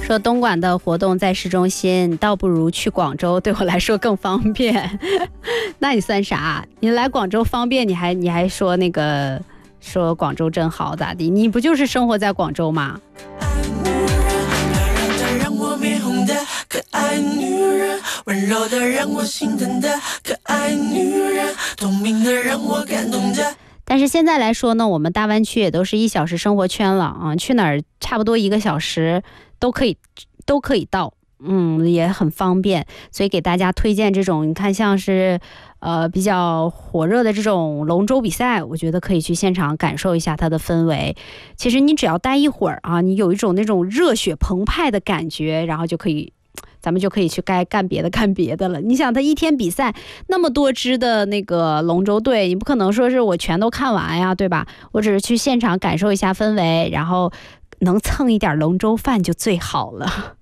说东莞的活动在市中心，倒不如去广州，对我来说更方便。那你算啥？你来广州方便，你还说那个说广州真好咋地？你不就是生活在广州吗？ 可爱女人，温柔的让我心疼的可爱女人，透明的让我感动着。 但是现在来说呢，我们大湾区也都是1小时生活圈了啊，去哪儿差不多1个小时都可以到，也很方便。所以给大家推荐这种，你看像是比较火热的这种龙舟比赛，我觉得可以去现场感受一下它的氛围。其实你只要待一会儿啊，你有一种那种热血澎湃的感觉，然后咱们就可以去该干别的了。你想他一天比赛那么多支的那个龙舟队，你不可能说是我全都看完呀，对吧？我只是去现场感受一下氛围，然后能蹭一点龙舟饭就最好了。